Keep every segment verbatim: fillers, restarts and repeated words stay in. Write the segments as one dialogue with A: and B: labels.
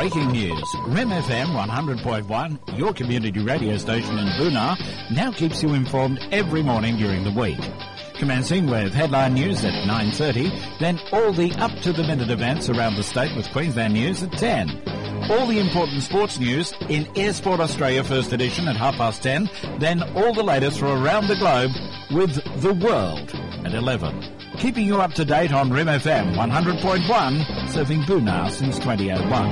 A: Breaking news. R E M F M one hundred point one, your community radio station in Boonah, now keeps you informed every morning during the week. Commencing with headline news at nine thirty, then all the up-to-the-minute events around the state with Queensland News at ten. All the important sports news in Air Sport Australia First Edition at half past ten, then all the latest from around the globe with The World at eleven. Keeping you up to date on R E M F M one hundred point one, serving Boonah since twenty oh one.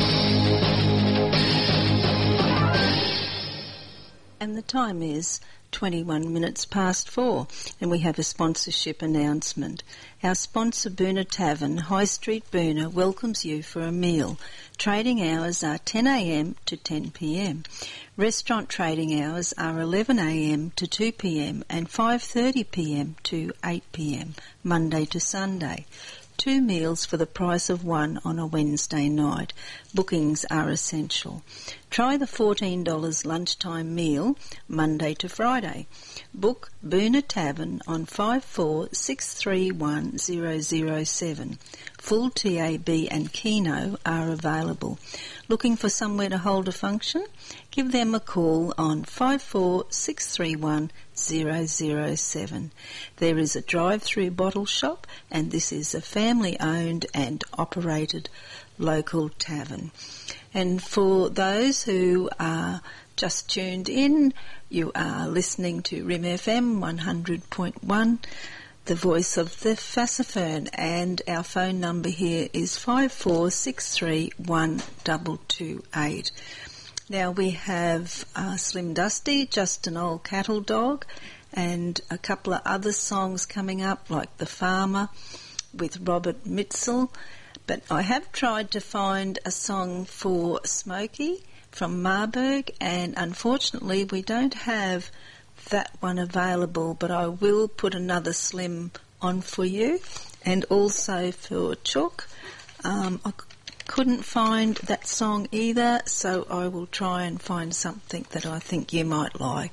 B: And the time is twenty-one minutes past four, and we have a sponsorship announcement. Our sponsor, Boonah Tavern, High Street, Boonah, welcomes you for a meal. Trading hours are ten a m to ten p m. Restaurant trading hours are eleven a m to two p m and five thirty p m to eight p m, Monday to Sunday. Two meals for the price of one on a Wednesday night. Bookings are essential. Try the fourteen dollars lunchtime meal, Monday to Friday. Book Boonah Tavern on five four six three one zero zero seven. Full T A B and Keno are available. Looking for somewhere to hold a function? Give them a call on five four six three one zero zero seven. There is a drive-through bottle shop, and this is a family-owned and operated local tavern. And for those who are just tuned in, you are listening to R I M F M one hundred point one, the voice of the Fassifern, and our phone number here is five four six three one two two eight. Now we have uh, Slim Dusty, Just an Old Cattle Dog, and a couple of other songs coming up like The Farmer with Robert Mitchell. But I have tried to find a song for Smokey from Marburg, and unfortunately we don't have that one available, but I will put another Slim on for you. And also for Chook, um, I couldn't find that song either, so I will try and find something that I think you might like.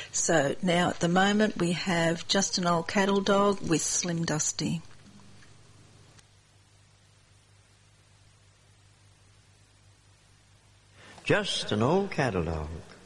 B: So now at the moment we have Just an Old Cattle Dog with Slim Dusty.
C: Just an old cattle dog.